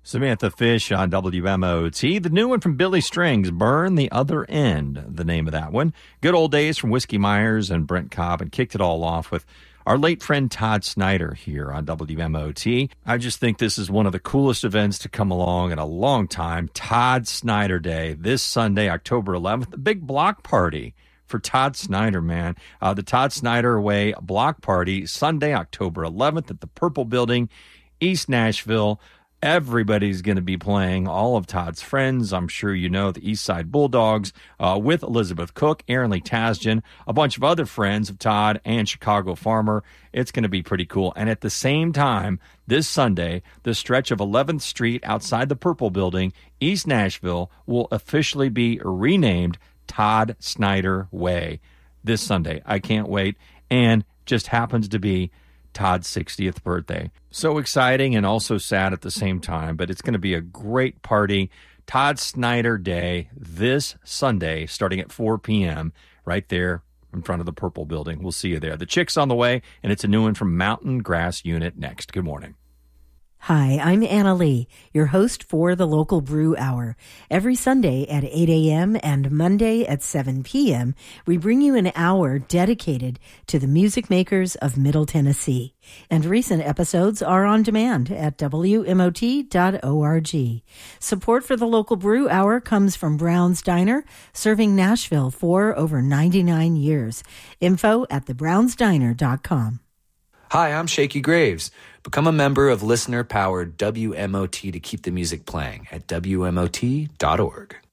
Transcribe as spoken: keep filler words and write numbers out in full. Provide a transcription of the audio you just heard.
Samantha Fish on W M O T. The new one from Billy Strings, Burn the Other End, the name of that one. Good old days from Whiskey Myers and Brent Cobb, and kicked it all off with our late friend Todd Snyder here on W M O T. I just think this is one of the coolest events to come along in a long time. Todd Snyder Day, this Sunday, October eleventh, the big block party for Todd Snyder, man. Uh, the Todd Snyder Way block party, Sunday, October eleventh at the Purple Building, East Nashville. Everybody's going to be playing. All of Todd's friends, I'm sure you know, the East Side Bulldogs, uh, with Elizabeth Cook, Aaron Lee Tasjan, a bunch of other friends of Todd, and Chicago Farmer. It's going to be pretty cool. And at the same time, this Sunday, the stretch of eleventh Street outside the Purple Building, East Nashville, will officially be renamed Todd Snyder Way this Sunday. I can't wait. And just happens to be Todd's sixtieth birthday. So exciting and also sad at the same time, but it's going to be a great party. Todd Snyder Day this Sunday, starting at four p.m. right there in front of the Purple Building. We'll see you there. The Chick's on the way, and it's a new one from Mountain Grass Unit next. Good morning. Hi, I'm Anna Lee, your host for the Local Brew Hour. Every Sunday at eight a.m. and Monday at seven p.m., we bring you an hour dedicated to the music makers of Middle Tennessee. And recent episodes are on demand at W M O T dot org. Support for the Local Brew Hour comes from Brown's Diner, serving Nashville for over ninety-nine years. Info at the browns diner dot com. Hi, I'm Shaky Graves. Become a member of listener-powered W M O T to keep the music playing at W M O T dot org.